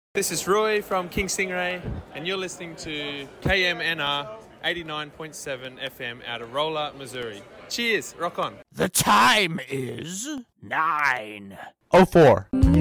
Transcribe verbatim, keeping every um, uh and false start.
This is Roy from King Stingray, and you're listening to K M N R eighty-nine point seven F M out of Rolla, Missouri. Cheers, rock on. The time is nine oh four.